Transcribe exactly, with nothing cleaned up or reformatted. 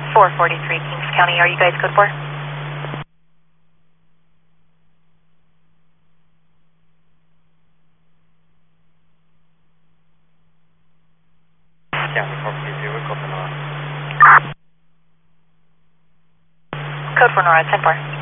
four forty-three Kings County, are you guys code four? County four forty-three, we're code for Nora. Code for Nora, ten four.